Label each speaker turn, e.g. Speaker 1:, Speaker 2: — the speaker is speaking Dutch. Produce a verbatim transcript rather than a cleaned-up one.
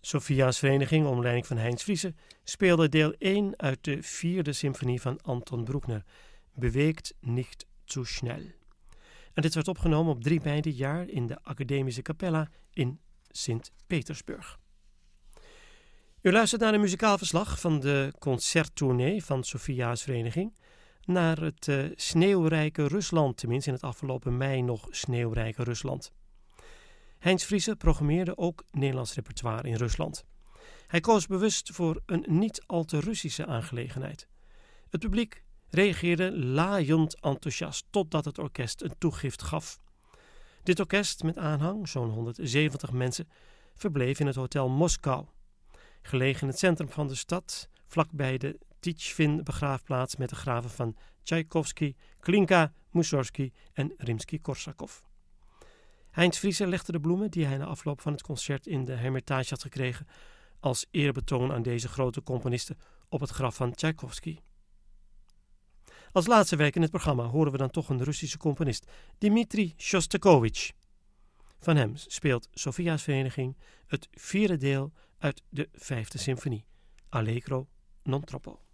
Speaker 1: Sofia's Vereniging, onder leiding van Heinz Friese, speelde deel één uit de vierde symfonie van Anton Bruckner, Bewegt nicht zu schnell. En dit werd opgenomen op drie mei dit jaar in de Academische Capella in Sint-Petersburg. U luistert naar een muzikaal verslag van de concerttournee van Sofia's Vereniging naar het uh, sneeuwrijke Rusland, tenminste in het afgelopen mei nog sneeuwrijke Rusland. Heinz Friese programmeerde ook Nederlands repertoire in Rusland. Hij koos bewust voor een niet al te Russische aangelegenheid. Het publiek reageerde laaiend enthousiast totdat het orkest een toegift gaf. Dit orkest met aanhang, zo'n honderdzeventig mensen, verbleef in het Hotel Moskou, gelegen in het centrum van de stad, vlakbij de Tichvin begraafplaats met de graven van Tchaikovsky, Glinka, Mussorgsky en Rimsky-Korsakov. Heinz Friese legde de bloemen die hij na afloop van het concert in de Hermitage had gekregen als eerbetoon aan deze grote componisten op het graf van Tchaikovsky. Als laatste werk in het programma horen we dan toch een Russische componist, Dmitri Shostakovich. Van hem speelt Sofia's Vereniging het vierde deel uit de vijfde symfonie, Allegro non troppo.